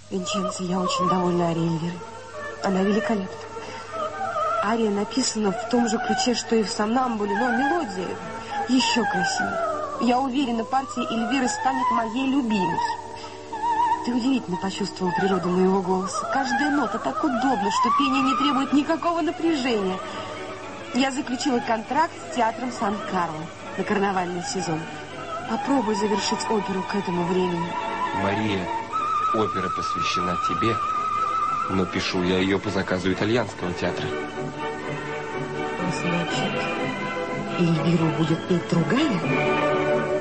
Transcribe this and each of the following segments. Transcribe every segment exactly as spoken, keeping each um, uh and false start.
Винченцо, я очень довольна арией Эльвиры. Она великолепна. Ария написана в том же ключе, что и в «Сомнамбуле», но мелодия еще красивее. Я уверена, партия Эльвиры станет моей любимой. Ты удивительно почувствовал природу моего голоса. Каждая нота так удобна, что пение не требует никакого напряжения. Я заключила контракт с театром Сан-Карло на карнавальный сезон. Попробуй завершить оперу к этому времени. Мария, опера посвящена тебе, но пишу я ее по заказу итальянского театра. Значит, Эльвиру будет петь другая?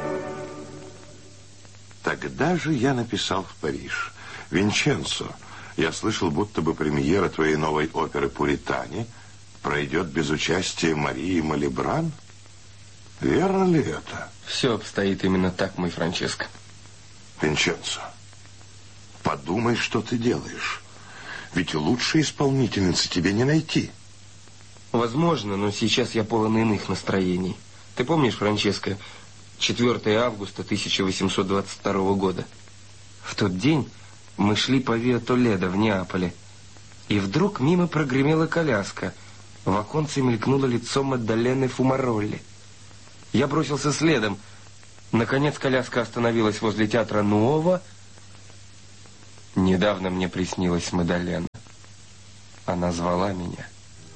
Тогда же я написал в Париж. Винченцо, я слышал, будто бы премьера твоей новой оперы «Пуритане» пройдет без участия Марии Малибран? Верно ли это? Все обстоит именно так, мой Франческо. Винченцо, подумай, что ты делаешь. Ведь лучшей исполнительницы тебе не найти. Возможно, но сейчас я полон иных настроений. Ты помнишь, Франческо, четвёртого августа тысяча восемьсот двадцать второго года? В тот день мы шли по Виа Толедо в Неаполе, и вдруг мимо прогремела коляска. В оконце мелькнуло лицо Маддалены Фумаролли. Я бросился следом. Наконец коляска остановилась возле театра Нуово. Недавно мне приснилась Мадалена. Она звала меня.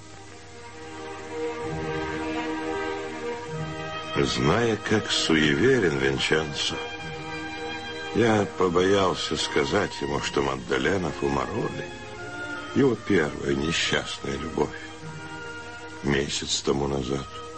Зная, как суеверен Винченцо, я побоялся сказать ему, что Маддалена Фумаролли — его первая несчастная любовь месяц тому назад.